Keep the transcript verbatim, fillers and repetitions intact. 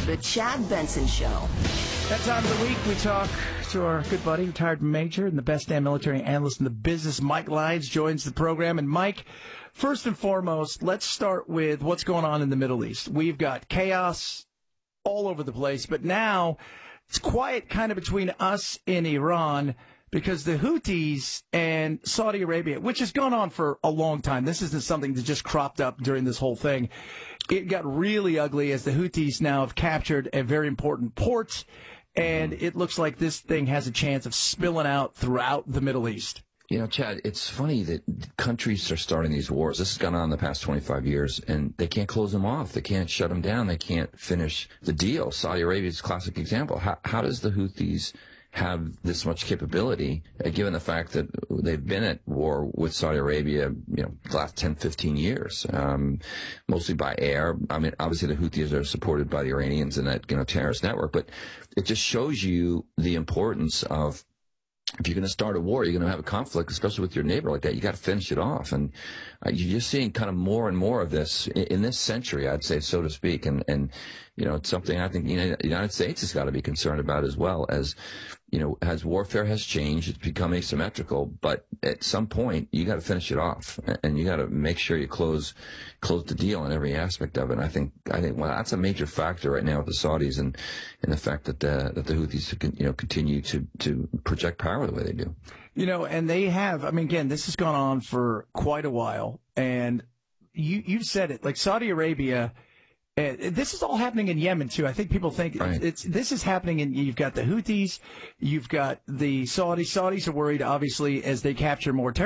The Chad Benson Show. That time of the week, we talk to our good buddy, retired major and the best damn military analyst in the business. Mike Lyons joins the program. And Mike, first and foremost, let's start with what's going on in the Middle East. We've got chaos all over the place, but now it's quiet kind of between us and Iran because the Houthis and Saudi Arabia, which has gone on for a long time, this isn't something that just cropped up during this whole thing. It got really ugly as the Houthis now have captured a very important port, and it looks like this thing has a chance of spilling out throughout the Middle East. You know, Chad, it's funny that countries are starting these wars. This has gone on the past twenty-five years, and they can't close them off. They can't shut them down. They can't finish the deal. Saudi Arabia is a classic example. How, how does the Houthis have this much capability, uh, given the fact that they've been at war with Saudi Arabia, you know, the last ten, fifteen years, um, mostly by air. I mean, obviously the Houthis are supported by the Iranians and that, you know, terrorist network, but it just shows you the importance of, if you're going to start a war, you're going to have a conflict, especially with your neighbor like that. You got to finish it off, and uh, you're just seeing kind of more and more of this in, in this century, I'd say, so to speak. And and you know, it's something I think you know, the United States has got to be concerned about as well. As you know, as warfare has changed, it's become asymmetrical. But at some point, you got to finish it off, and you got to make sure you close close the deal in every aspect of it. And I think I think well, that's a major factor right now with the Saudis, and and the fact that the that the Houthis you know continue to to project power the way they do. You know, and they have, I mean, again, this has gone on for quite a while, and you, you've said it, like Saudi Arabia, uh, this is all happening in Yemen, too. I think people think right. it's, this is happening in, you've got the Houthis, you've got the Saudis. Saudis are worried, obviously, as they capture more territory.